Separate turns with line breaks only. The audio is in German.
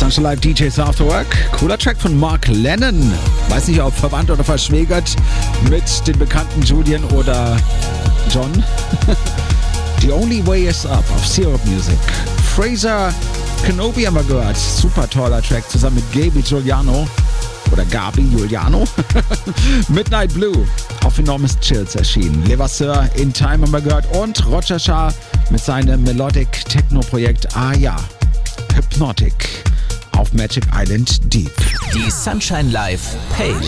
Sunshine Live DJs After Work. Cooler Track von Mark Lennon. Weiß nicht, ob verwandt oder verschwägert mit den bekannten Julian oder John. The Only Way Is Up auf Syrup Music. Fraser Kenobi haben wir gehört. Super toller Track zusammen mit Gaby Giuliano. Oder Gabi Giuliano. Midnight Blue auf Enormous Chills erschienen. Levasseur in Time haben wir gehört. Und Roger Shah mit seinem Melodic Techno-Projekt Hypnotic auf Magic Island Deep.
Die Sunshine Live Playlist.